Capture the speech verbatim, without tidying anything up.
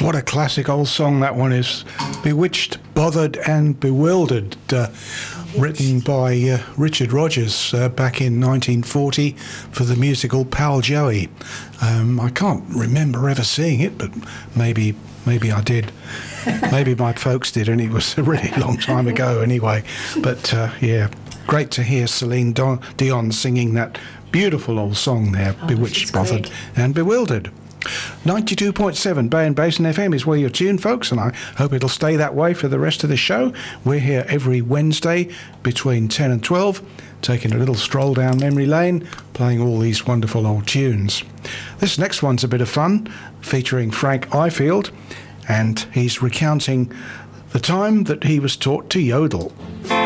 What a classic old song that one is. Bewitched, Bothered and Bewildered, uh, written by uh, Richard Rodgers uh, back in nineteen forty for the musical Pal Joey. Um, I can't remember ever seeing it, but maybe maybe I did. Maybe my folks did, and it was a really long time ago anyway. But uh, yeah, great to hear Celine Dion singing that beautiful old song there, oh, Bewitched, Bothered and Bewildered. ninety-two point seven Bay and Basin F M is where you're tuned, folks, and I hope it'll stay that way for the rest of the show. We're here every Wednesday between ten and twelve, taking a little stroll down memory lane, playing all these wonderful old tunes. This next one's a bit of fun, featuring Frank Ifield, and he's recounting the time that he was taught to yodel.